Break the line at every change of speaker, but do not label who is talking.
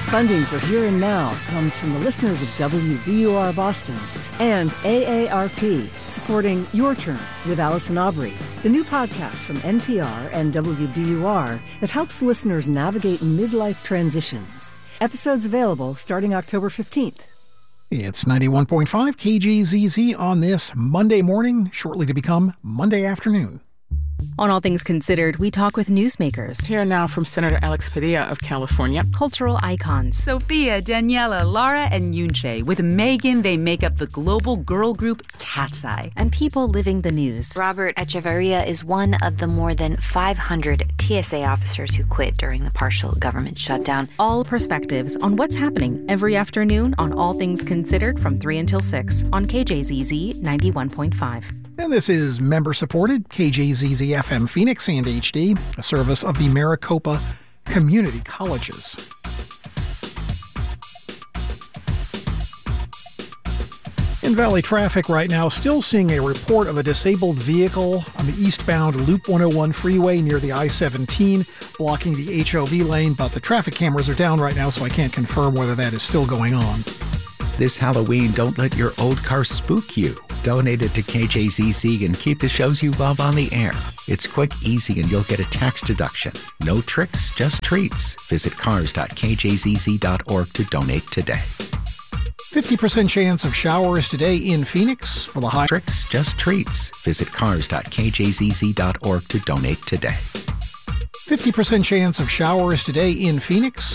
Funding for Here and Now comes from the listeners of WBUR Boston and AARP, supporting Your Turn with Allison Aubrey, the new podcast from NPR and WBUR that helps listeners navigate midlife transitions. Episodes available starting October 15th.
It's 91.5 KGZZ on this Monday morning, shortly to become Monday afternoon.
On All Things Considered, we talk with newsmakers.
Here now from Senator Alex Padilla of California.
Cultural icons.
Sophia, Daniela, Lara, and Yunche. With Megan, they make up the global girl group Cat's Eye.
And people living the news.
Robert Echeverria is one of the more than 500 TSA officers who quit during the partial government shutdown.
All perspectives on what's happening every afternoon on All Things Considered from 3 until 6 on KJZZ 91.5.
And this is member-supported KJZZ FM Phoenix and HD, a service of the Maricopa Community Colleges. In Valley traffic right now, still seeing a report of a disabled vehicle on the eastbound Loop 101 freeway near the I-17, blocking the HOV lane, but the traffic cameras are down right now, so I can't confirm whether that is still going on.
This Halloween, don't let your old car spook you. Donate it to KJZZ and keep the shows you love on the air. It's quick, easy, and you'll get a tax deduction. No tricks, just treats. Visit cars.kjzz.org to donate today.
50% chance of showers today in Phoenix for the high.
Tricks, just treats. Visit cars.kjzz.org to donate today.
50% chance of showers today in Phoenix